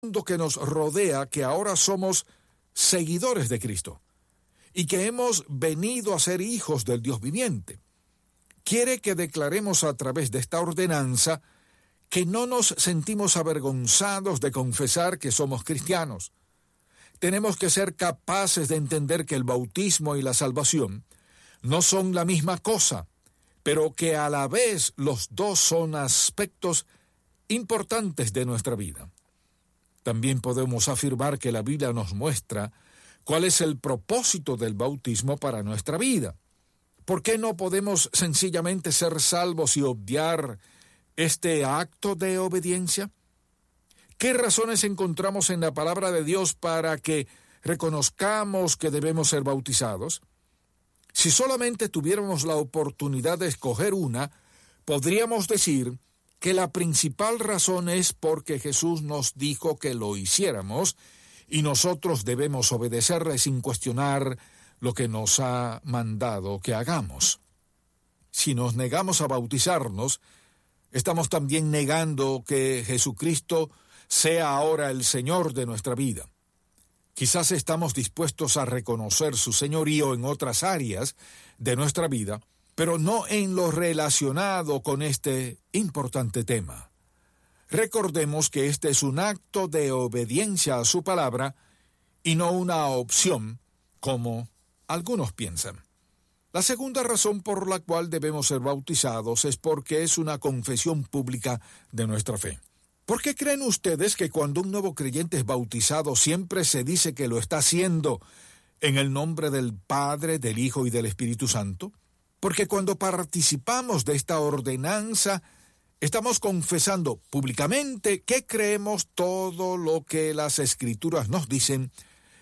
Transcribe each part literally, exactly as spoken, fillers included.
mundo que nos rodea que ahora somos seguidores de Cristo y que hemos venido a ser hijos del Dios viviente. Quiere que declaremos a través de esta ordenanza que no nos sentimos avergonzados de confesar que somos cristianos. Tenemos que ser capaces de entender que el bautismo y la salvación no son la misma cosa, pero que a la vez los dos son aspectos importantes de nuestra vida. También podemos afirmar que la Biblia nos muestra cuál es el propósito del bautismo para nuestra vida. ¿Por qué no podemos sencillamente ser salvos y obviar este acto de obediencia? ¿Qué razones encontramos en la palabra de Dios para que reconozcamos que debemos ser bautizados? Si solamente tuviéramos la oportunidad de escoger una, podríamos decir que la principal razón es porque Jesús nos dijo que lo hiciéramos y nosotros debemos obedecerle sin cuestionar lo que nos ha mandado que hagamos. Si nos negamos a bautizarnos, estamos también negando que Jesucristo sea ahora el Señor de nuestra vida. Quizás estamos dispuestos a reconocer su señorío en otras áreas de nuestra vida, pero no en lo relacionado con este importante tema. Recordemos que este es un acto de obediencia a su palabra y no una opción, como algunos piensan. La segunda razón por la cual debemos ser bautizados es porque es una confesión pública de nuestra fe. ¿Por qué creen ustedes que cuando un nuevo creyente es bautizado siempre se dice que lo está haciendo en el nombre del Padre, del Hijo y del Espíritu Santo? Porque cuando participamos de esta ordenanza, estamos confesando públicamente que creemos todo lo que las Escrituras nos dicen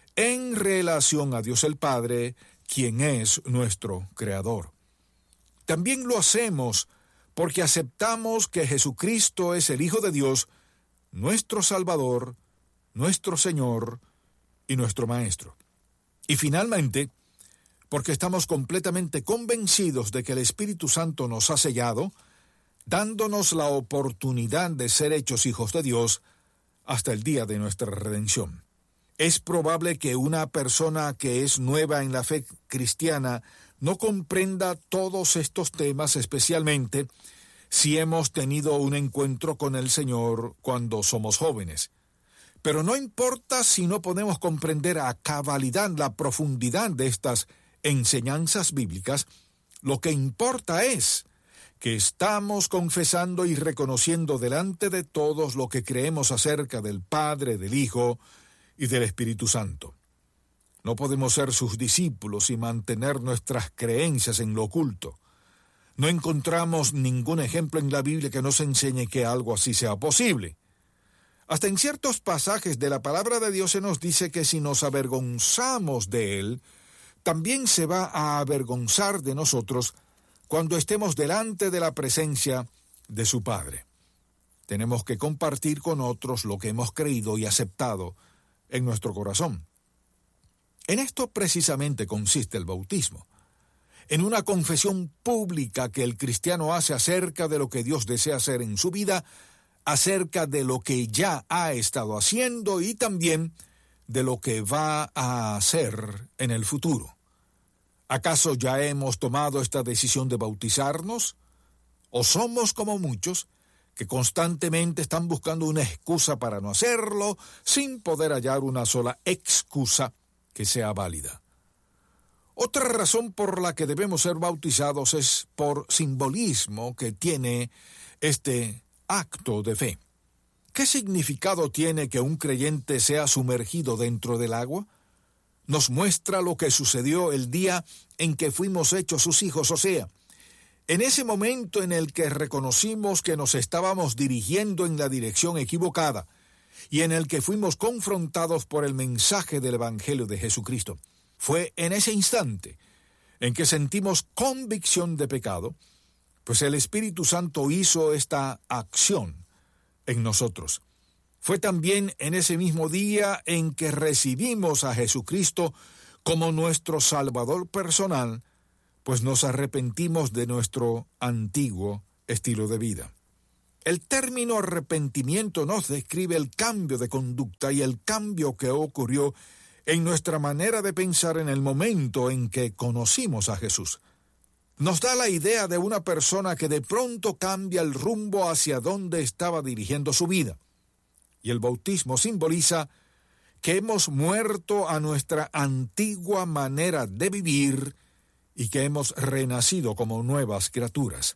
en relación a Dios el Padre, quien es nuestro Creador. También lo hacemos porque aceptamos que Jesucristo es el Hijo de Dios, nuestro Salvador, nuestro Señor y nuestro Maestro. Y finalmente, porque estamos completamente convencidos de que el Espíritu Santo nos ha sellado, dándonos la oportunidad de ser hechos hijos de Dios hasta el día de nuestra redención. Es probable que una persona que es nueva en la fe cristiana no comprenda todos estos temas, especialmente si hemos tenido un encuentro con el Señor cuando somos jóvenes. Pero no importa si no podemos comprender a cabalidad la profundidad de estas enseñanzas bíblicas, lo que importa es que estamos confesando y reconociendo delante de todos lo que creemos acerca del Padre, del Hijo y del Espíritu Santo. No podemos ser sus discípulos y mantener nuestras creencias en lo oculto. No encontramos ningún ejemplo en la Biblia que nos enseñe que algo así sea posible. Hasta en ciertos pasajes de la palabra de Dios se nos dice que si nos avergonzamos de Él, también se va a avergonzar de nosotros cuando estemos delante de la presencia de su Padre. Tenemos que compartir con otros lo que hemos creído y aceptado en nuestro corazón. En esto precisamente consiste el bautismo, en una confesión pública que el cristiano hace acerca de lo que Dios desea hacer en su vida, acerca de lo que ya ha estado haciendo y también de lo que va a hacer en el futuro. ¿Acaso ya hemos tomado esta decisión de bautizarnos? ¿O somos como muchos que constantemente están buscando una excusa para no hacerlo, sin poder hallar una sola excusa que sea válida? Otra razón por la que debemos ser bautizados es por simbolismo que tiene este acto de fe. ¿Qué significado tiene que un creyente sea sumergido dentro del agua? Nos muestra lo que sucedió el día en que fuimos hechos sus hijos, o sea, en ese momento en el que reconocimos que nos estábamos dirigiendo en la dirección equivocada y en el que fuimos confrontados por el mensaje del Evangelio de Jesucristo. Fue en ese instante en que sentimos convicción de pecado, pues el Espíritu Santo hizo esta acción en nosotros. Fue también en ese mismo día en que recibimos a Jesucristo como nuestro Salvador personal, pues nos arrepentimos de nuestro antiguo estilo de vida. El término arrepentimiento nos describe el cambio de conducta y el cambio que ocurrió en nuestra manera de pensar en el momento en que conocimos a Jesús. Nos da la idea de una persona que de pronto cambia el rumbo hacia donde estaba dirigiendo su vida. Y el bautismo simboliza que hemos muerto a nuestra antigua manera de vivir y que hemos renacido como nuevas criaturas.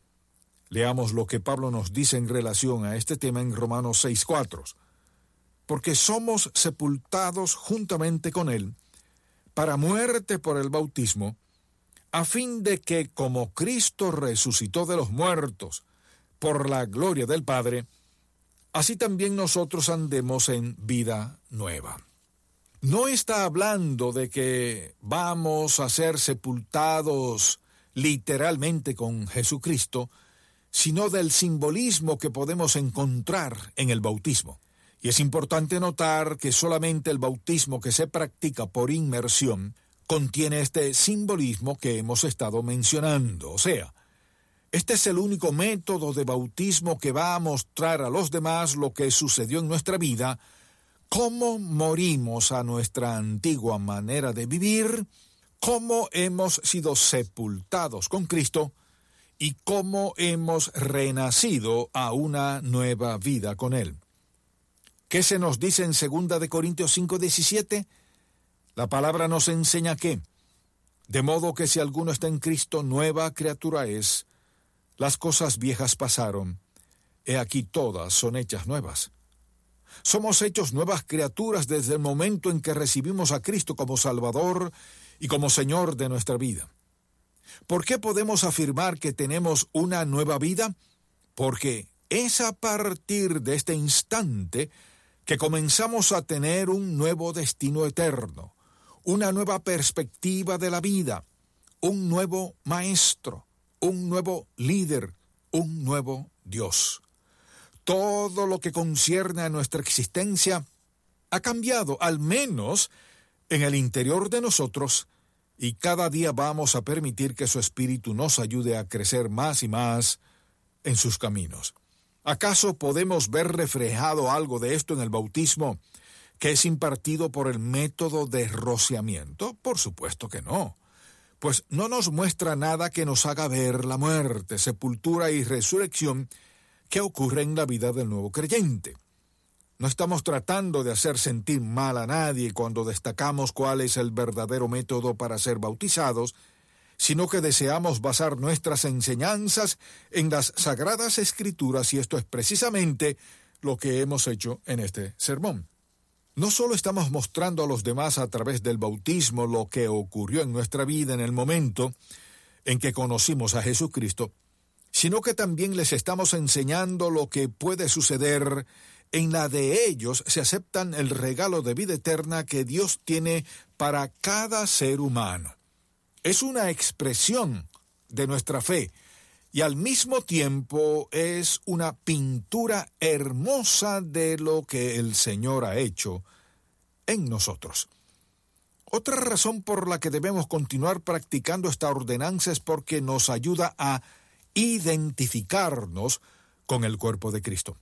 Leamos lo que Pablo nos dice en relación a este tema en Romanos seis cuatro. Porque somos sepultados juntamente con él para muerte por el bautismo, a fin de que, como Cristo resucitó de los muertos por la gloria del Padre, así también nosotros andemos en vida nueva. No está hablando de que vamos a ser sepultados literalmente con Jesucristo, sino del simbolismo que podemos encontrar en el bautismo. Y es importante notar que solamente el bautismo que se practica por inmersión contiene este simbolismo que hemos estado mencionando. O sea, este es el único método de bautismo que va a mostrar a los demás lo que sucedió en nuestra vida, cómo morimos a nuestra antigua manera de vivir, cómo hemos sido sepultados con Cristo y cómo hemos renacido a una nueva vida con Él. ¿Qué se nos dice en segunda de Corintios cinco diecisiete? La palabra nos enseña que, de modo que si alguno está en Cristo, nueva criatura es, las cosas viejas pasaron, he aquí todas son hechas nuevas. Somos hechos nuevas criaturas desde el momento en que recibimos a Cristo como Salvador y como Señor de nuestra vida. ¿Por qué podemos afirmar que tenemos una nueva vida? Porque es a partir de este instante que comenzamos a tener un nuevo destino eterno, una nueva perspectiva de la vida, un nuevo maestro, un nuevo líder, un nuevo Dios. Todo lo que concierne a nuestra existencia ha cambiado, al menos en el interior de nosotros, y cada día vamos a permitir que su Espíritu nos ayude a crecer más y más en sus caminos. ¿Acaso podemos ver reflejado algo de esto en el bautismo que es impartido por el método de rociamiento? Por supuesto que no, pues no nos muestra nada que nos haga ver la muerte, sepultura y resurrección que ocurre en la vida del nuevo creyente. No estamos tratando de hacer sentir mal a nadie cuando destacamos cuál es el verdadero método para ser bautizados, sino que deseamos basar nuestras enseñanzas en las Sagradas Escrituras, y esto es precisamente lo que hemos hecho en este sermón. No solo estamos mostrando a los demás a través del bautismo lo que ocurrió en nuestra vida en el momento en que conocimos a Jesucristo, sino que también les estamos enseñando lo que puede suceder en la de ellos si aceptan el regalo de vida eterna que Dios tiene para cada ser humano. Es una expresión de nuestra fe y al mismo tiempo es una pintura hermosa de lo que el Señor ha hecho en nosotros. Otra razón por la que debemos continuar practicando esta ordenanza es porque nos ayuda a identificarnos con el cuerpo de Cristo.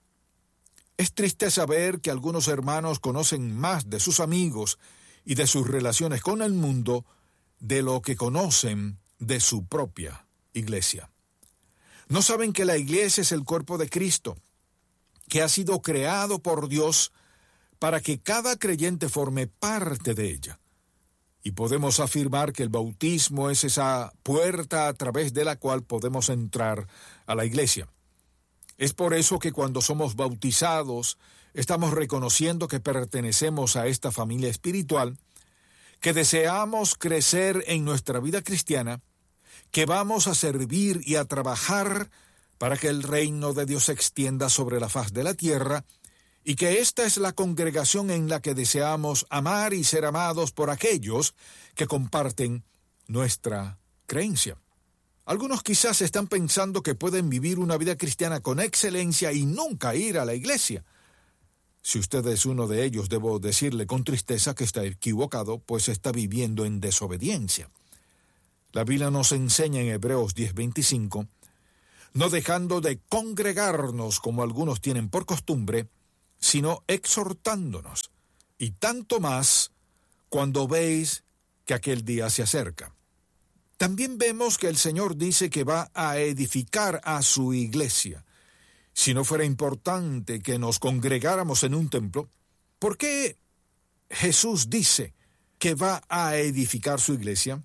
Es triste saber que algunos hermanos conocen más de sus amigos y de sus relaciones con el mundo de lo que conocen de su propia iglesia. No saben que la iglesia es el cuerpo de Cristo, que ha sido creado por Dios para que cada creyente forme parte de ella. Y podemos afirmar que el bautismo es esa puerta a través de la cual podemos entrar a la iglesia. Es por eso que cuando somos bautizados, estamos reconociendo que pertenecemos a esta familia espiritual, que deseamos crecer en nuestra vida cristiana, que vamos a servir y a trabajar para que el reino de Dios se extienda sobre la faz de la tierra, y que esta es la congregación en la que deseamos amar y ser amados por aquellos que comparten nuestra creencia. Algunos quizás están pensando que pueden vivir una vida cristiana con excelencia y nunca ir a la iglesia. Si usted es uno de ellos, debo decirle con tristeza que está equivocado, pues está viviendo en desobediencia. La Biblia nos enseña en Hebreos diez veinticinco, no dejando de congregarnos como algunos tienen por costumbre, sino exhortándonos, y tanto más cuando veis que aquel día se acerca. También vemos que el Señor dice que va a edificar a su iglesia. Si no fuera importante que nos congregáramos en un templo, ¿por qué Jesús dice que va a edificar su iglesia?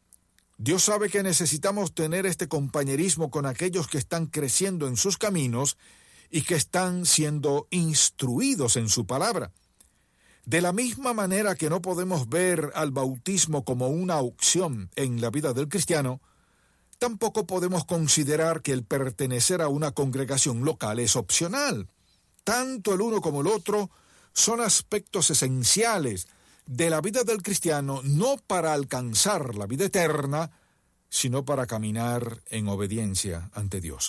Dios sabe que necesitamos tener este compañerismo con aquellos que están creciendo en sus caminos y que están siendo instruidos en su palabra. De la misma manera que no podemos ver al bautismo como una opción en la vida del cristiano, tampoco podemos considerar que el pertenecer a una congregación local es opcional. Tanto el uno como el otro son aspectos esenciales de la vida del cristiano, no para alcanzar la vida eterna, sino para caminar en obediencia ante Dios.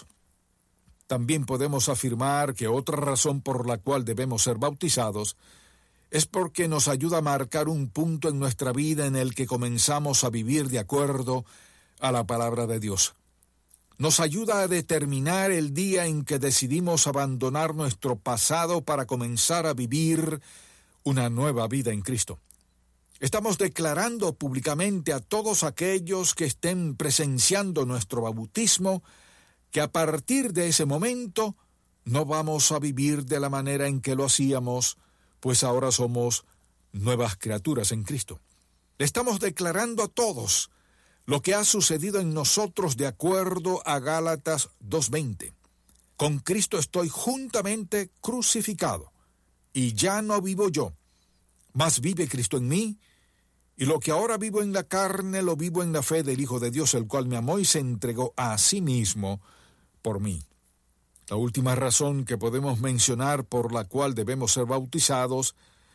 También podemos afirmar que otra razón por la cual debemos ser bautizados es porque nos ayuda a marcar un punto en nuestra vida en el que comenzamos a vivir de acuerdo a la palabra de Dios. Nos ayuda a determinar el día en que decidimos abandonar nuestro pasado para comenzar a vivir una nueva vida en Cristo. Estamos declarando públicamente a todos aquellos que estén presenciando nuestro bautismo que a partir de ese momento no vamos a vivir de la manera en que lo hacíamos, pues ahora somos nuevas criaturas en Cristo. Le estamos declarando a todos lo que ha sucedido en nosotros de acuerdo a Gálatas dos veinte. Con Cristo estoy juntamente crucificado, y ya no vivo yo, mas vive Cristo en mí, y lo que ahora vivo en la carne lo vivo en la fe del Hijo de Dios, el cual me amó y se entregó a sí mismo por mí. La última razón que podemos mencionar por la cual debemos ser bautizados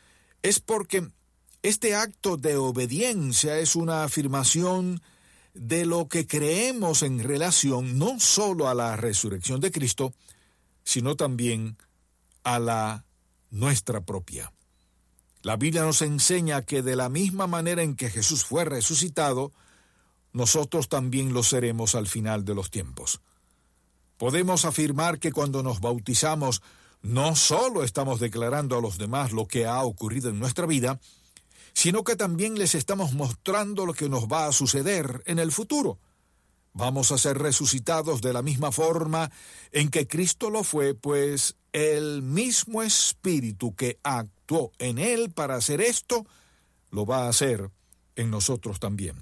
es porque este acto de obediencia es una afirmación de lo que creemos en relación no solo a la resurrección de Cristo, sino también a la nuestra propia. La Biblia nos enseña que de la misma manera en que Jesús fue resucitado, nosotros también lo seremos al final de los tiempos. Podemos afirmar que cuando nos bautizamos, no solo estamos declarando a los demás lo que ha ocurrido en nuestra vida, sino que también les estamos mostrando lo que nos va a suceder en el futuro. Vamos a ser resucitados de la misma forma en que Cristo lo fue, pues el mismo Espíritu que actuó en Él para hacer esto, lo va a hacer en nosotros también.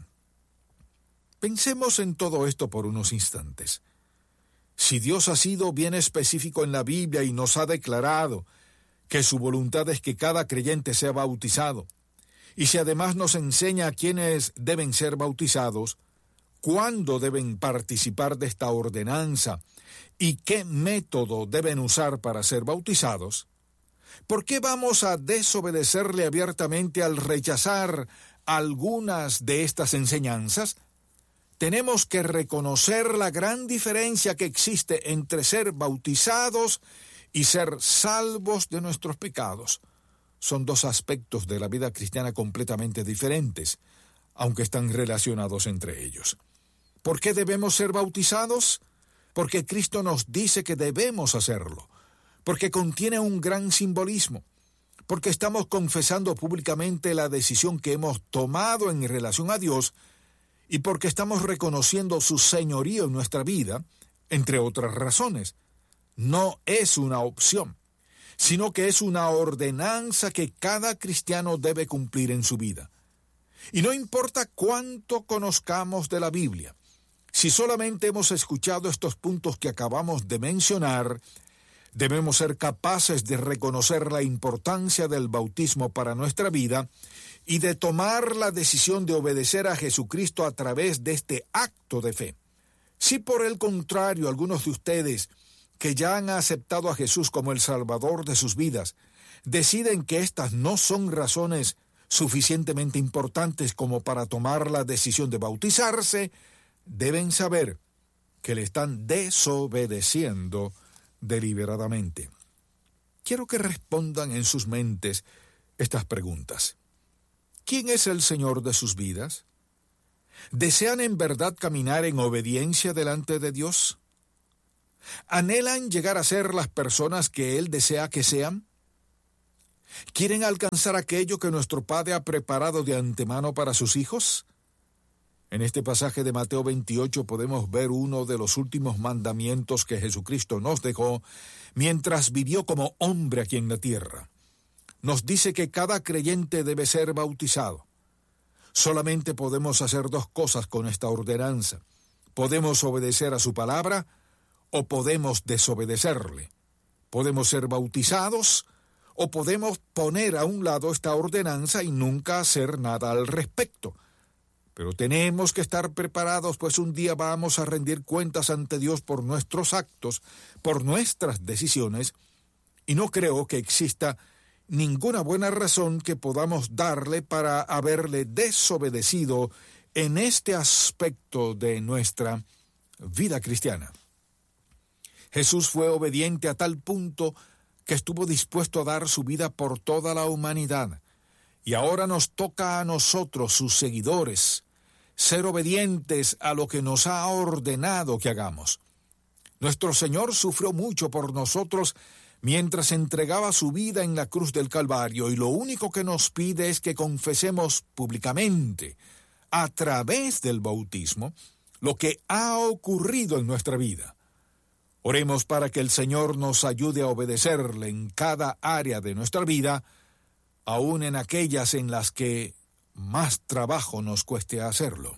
Pensemos en todo esto por unos instantes. Si Dios ha sido bien específico en la Biblia y nos ha declarado que su voluntad es que cada creyente sea bautizado, y si además nos enseña a quienes deben ser bautizados, cuándo deben participar de esta ordenanza y qué método deben usar para ser bautizados, ¿por qué vamos a desobedecerle abiertamente al rechazar algunas de estas enseñanzas? Tenemos que reconocer la gran diferencia que existe entre ser bautizados y ser salvos de nuestros pecados. Son dos aspectos de la vida cristiana completamente diferentes, aunque están relacionados entre ellos. ¿Por qué debemos ser bautizados? Porque Cristo nos dice que debemos hacerlo, porque contiene un gran simbolismo, porque estamos confesando públicamente la decisión que hemos tomado en relación a Dios y porque estamos reconociendo su señorío en nuestra vida, entre otras razones. No es una opción, sino que es una ordenanza que cada cristiano debe cumplir en su vida. Y no importa cuánto conozcamos de la Biblia, si solamente hemos escuchado estos puntos que acabamos de mencionar, debemos ser capaces de reconocer la importancia del bautismo para nuestra vida y de tomar la decisión de obedecer a Jesucristo a través de este acto de fe. Si por el contrario algunos de ustedes que ya han aceptado a Jesús como el Salvador de sus vidas, deciden que estas no son razones suficientemente importantes como para tomar la decisión de bautizarse, deben saber que le están desobedeciendo deliberadamente. Quiero que respondan en sus mentes estas preguntas. ¿Quién es el Señor de sus vidas? ¿Desean en verdad caminar en obediencia delante de Dios? ¿Anhelan llegar a ser las personas que Él desea que sean? ¿Quieren alcanzar aquello que nuestro Padre ha preparado de antemano para sus hijos? En este pasaje de Mateo veintiocho podemos ver uno de los últimos mandamientos que Jesucristo nos dejó mientras vivió como hombre aquí en la tierra. Nos dice que cada creyente debe ser bautizado. Solamente podemos hacer dos cosas con esta ordenanza. Podemos obedecer a su palabra o podemos desobedecerle. Podemos ser bautizados o podemos poner a un lado esta ordenanza y nunca hacer nada al respecto. Pero tenemos que estar preparados, pues un día vamos a rendir cuentas ante Dios por nuestros actos, por nuestras decisiones, y no creo que exista ninguna buena razón que podamos darle para haberle desobedecido en este aspecto de nuestra vida cristiana. Jesús fue obediente a tal punto que estuvo dispuesto a dar su vida por toda la humanidad, y ahora nos toca a nosotros, sus seguidores, ser obedientes a lo que nos ha ordenado que hagamos. Nuestro Señor sufrió mucho por nosotros mientras entregaba su vida en la cruz del Calvario, y lo único que nos pide es que confesemos públicamente, a través del bautismo, lo que ha ocurrido en nuestra vida. Oremos para que el Señor nos ayude a obedecerle en cada área de nuestra vida, aun en aquellas en las que más trabajo nos cueste hacerlo.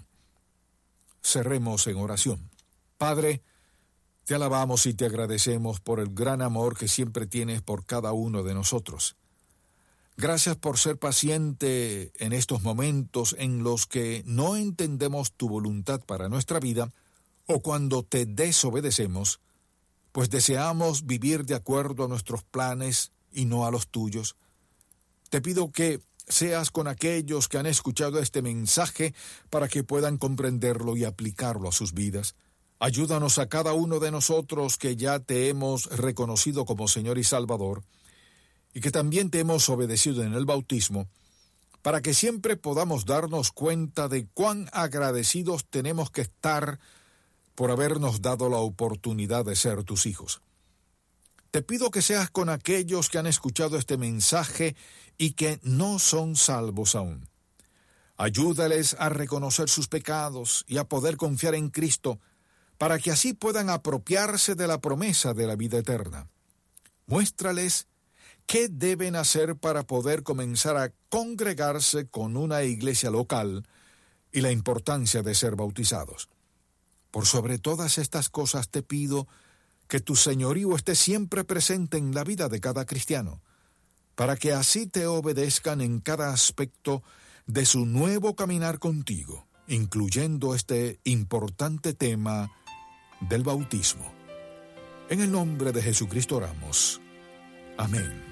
Cerremos en oración. Padre, te alabamos y te agradecemos por el gran amor que siempre tienes por cada uno de nosotros. Gracias por ser paciente en estos momentos en los que no entendemos tu voluntad para nuestra vida o cuando te desobedecemos, pues deseamos vivir de acuerdo a nuestros planes y no a los tuyos. Te pido que seas con aquellos que han escuchado este mensaje para que puedan comprenderlo y aplicarlo a sus vidas. Ayúdanos a cada uno de nosotros que ya te hemos reconocido como Señor y Salvador y que también te hemos obedecido en el bautismo, para que siempre podamos darnos cuenta de cuán agradecidos tenemos que estar por habernos dado la oportunidad de ser tus hijos. Te pido que seas con aquellos que han escuchado este mensaje y que no son salvos aún. Ayúdales a reconocer sus pecados y a poder confiar en Cristo, para que así puedan apropiarse de la promesa de la vida eterna. Muéstrales qué deben hacer para poder comenzar a congregarse con una iglesia local y la importancia de ser bautizados. Por sobre todas estas cosas te pido que tu señorío esté siempre presente en la vida de cada cristiano, para que así te obedezcan en cada aspecto de su nuevo caminar contigo, incluyendo este importante tema del bautismo. En el nombre de Jesucristo oramos. Amén.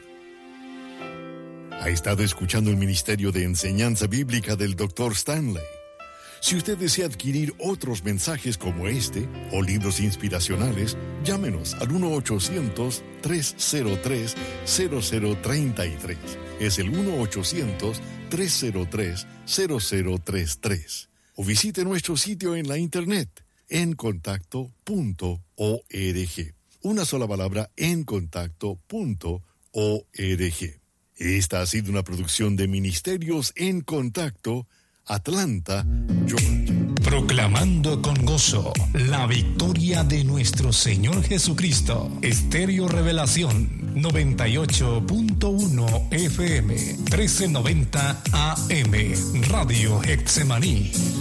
Ha estado escuchando el Ministerio de Enseñanza Bíblica del doctor Stanley. Si usted desea adquirir otros mensajes como este o libros inspiracionales, llámenos al uno ochocientos, tres cero tres, cero cero tres tres. Es el uno ochocientos, tres cero tres, cero cero tres tres. O visite nuestro sitio en la internet, en contacto punto org. Una sola palabra, en contacto punto org. Esta ha sido una producción de Ministerios en Contacto, Atlanta, Georgia. Proclamando con gozo la victoria de nuestro Señor Jesucristo. Estéreo Revelación noventa y ocho punto uno F M, trece noventa A M, Radio Getsemaní.